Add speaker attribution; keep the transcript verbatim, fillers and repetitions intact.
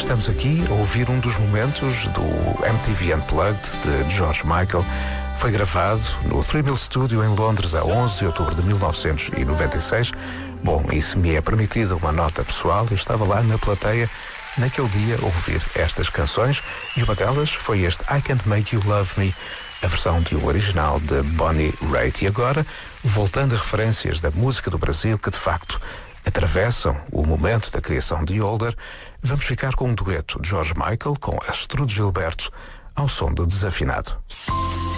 Speaker 1: Estamos aqui a ouvir um dos momentos do M T V Unplugged de George Michael. Foi gravado no Three Mill Studio em Londres a onze de outubro de mil novecentos e noventa e seis. Bom, e se me é permitido uma nota pessoal, eu estava lá na plateia naquele dia a ouvir estas canções e uma delas foi este I Can't Make You Love Me, a versão de um original de Bonnie Raitt. E agora, voltando a referências da música do Brasil que de facto atravessam o momento da criação de Older, vamos ficar com um dueto de George Michael com Astrud Gilberto ao som de Desafinado.